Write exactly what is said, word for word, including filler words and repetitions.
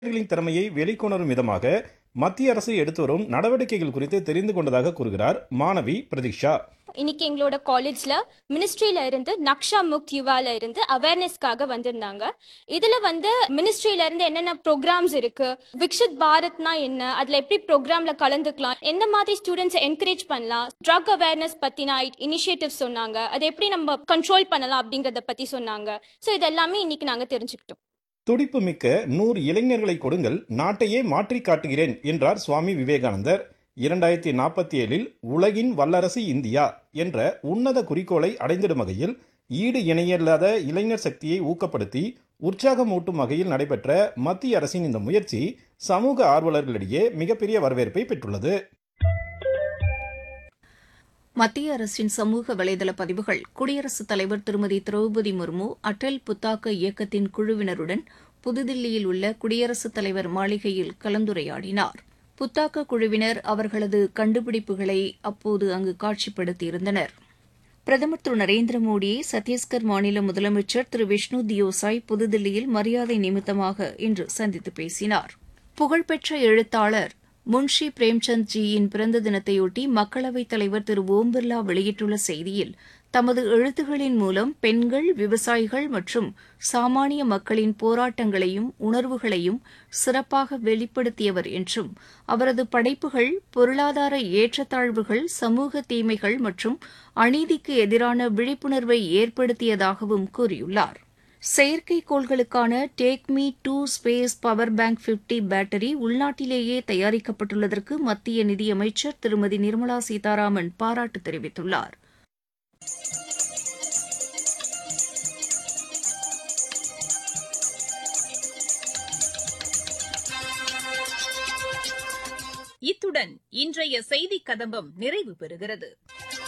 இளைஞர்களின் திறமையை வெளிக்கொணரும் விதமாக மத்திய அரசு எடுத்து வரும் நடவடிக்கைகள் குறித்து தெரிந்து கொண்டதாக கூறுகிறார் மாணவி பிரதீக்ஷா. இன்னைக்கு எங்களோட காலேஜ்ல மினிஸ்ட்ரியில இருந்து நக்ஷா முக்த் யுவால இருந்து அவேர்னஸ்க்காக வந்திருந்தாங்க. இதுல வந்து மினிஸ்ட்ரியில இருந்து என்னென்ன ப்ரோக்ராம்ஸ் இருக்கு, விக்ஷித் பாரத்னா என்ன, அதுல எப்படி ப்ரோக்ராம்ல கலந்துக்கலாம், எந்த மாதிரி ஸ்டூடெண்ட்ஸ் என்கரேஜ் பண்ணலாம், ட்ரக் அவேர்னஸ் பத்தின இனிஷியேட்டிவ் சொன்னாங்க, அதை எப்படி நம்ம கண்ட்ரோல் பண்ணலாம் அப்படிங்கறத பத்தி சொன்னாங்க. ஸோ இதெல்லாமே இன்னைக்கு நாங்க தெரிஞ்சுக்கிட்டோம். துடிப்பு மிக்க நூறு இளைஞர்களை கொடுங்கள், நாட்டையே மாற்றி காட்டுகிறேன் என்றார் சுவாமி விவேகானந்தர். இரண்டாயிரத்தி நாற்பத்தி ஏழில் உலகின் வல்லரசு இந்தியா என்ற உன்னத குறிக்கோளை அடைந்திடும் வகையில் ஈடு இணையில்லாத இளைஞர் சக்தியை ஊக்கப்படுத்தி உற்சாகமூட்டும் வகையில் நடைபெற்ற மத்திய அரசின் இந்த முயற்சி சமூக ஆர்வலர்களிடையே மிகப்பெரிய வரவேற்பை பெற்றுள்ளது. மத்திய அரசின் சமூக வலைதள பதிவுகள். குடியரசுத் தலைவர் திருமதி திரௌபதி முர்மு அடல் புத்தாக்க இயக்கத்தின் குழுவினருடன் புதுதில்லியில் உள்ள குடியரசுத் தலைவர் மாளிகையில் கலந்துரையாடினார். புத்தாக்க குழுவினர் அவர்களது கண்டுபிடிப்புகளை அப்போது அங்கு காட்சிப்படுத்தியிருந்தனர். பிரதமர் திரு நரேந்திர மோடியை சத்தீஸ்கர் மாநில முதலமைச்சர் திரு விஷ்ணு தியோசாய் புதுதில்லியில் மரியாதை நிமித்தமாக இன்று சந்தித்து பேசினார். புகழ்பெற்ற எழுத்தாளர் முன்ஷி பிரேம்சந்த் ஜியின் பிறந்த தினத்தையொட்டி மக்களவைத் தலைவர் திரு ஓம் பிர்லா வெளியிட்டுள்ள செய்தியில், தமது எழுத்துகளின் மூலம் பெண்கள், விவசாயிகள் மற்றும் சாமானிய மக்களின் போராட்டங்களையும் உணர்வுகளையும் சிறப்பாக வெளிப்படுத்தியவர் என்றும், அவரது படைப்புகள் பொருளாதார ஏற்றத்தாழ்வுகள், சமூக தீமைகள் மற்றும் அநீதிக்கு எதிரான விழிப்புணர்வை ஏற்படுத்தியதாகவும் கூறியுள்ளார். செயற்கைக்கோள்களுக்கான take me two space power bank fifty battery உள்நாட்டிலேயே தயாரிக்கப்பட்டுள்ளதற்கு மத்திய நிதியமைச்சர் திருமதி நிர்மலா சீதாராமன் பாராட்டு தெரிவித்துள்ளார். இத்துடன் இன்றைய செய்திக் கதம்பம் நிறைவு பெறுகிறது.